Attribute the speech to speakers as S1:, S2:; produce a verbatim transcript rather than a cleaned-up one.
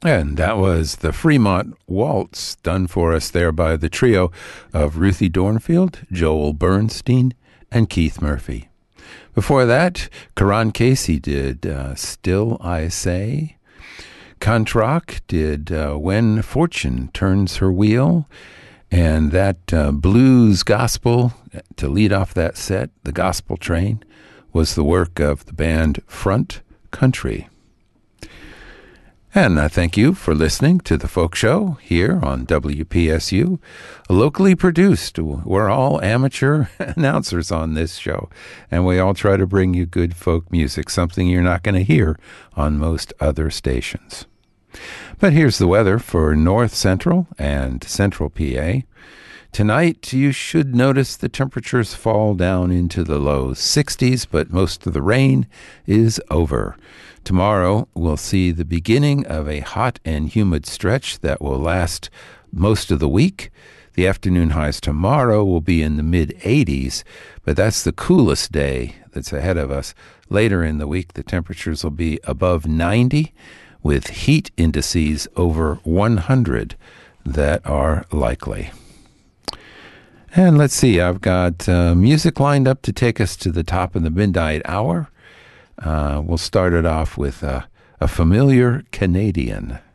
S1: And that was the Fremont Waltz, done for us there by the trio of Ruthie Dornfield, Joel Bernstein, and Keith Murphy. Before that, Karan Casey did uh, Still I Say. Kantrock did uh, When Fortune Turns Her Wheel. And that uh, blues gospel, to lead off that set, The Gospel Train, was the work of the band Front Country. And I thank you for listening to The Folk Show here on W P S U, locally produced. We're all amateur announcers on this show, and we all try to bring you good folk music, something you're not going to hear on most other stations. But here's the weather for North Central and Central P A. Tonight, you should notice the temperatures fall down into the low sixties, but most of the rain is over. Tomorrow, we'll see the beginning of a hot and humid stretch that will last most of the week. The afternoon highs tomorrow will be in the mid-eighties, but that's the coolest day that's ahead of us. Later in the week, the temperatures will be above ninety, with heat indices over one hundred that are likely. And let's see, I've got uh, music lined up to take us to the top of the midnight hour. Uh, we'll start it off with uh, a familiar Canadian.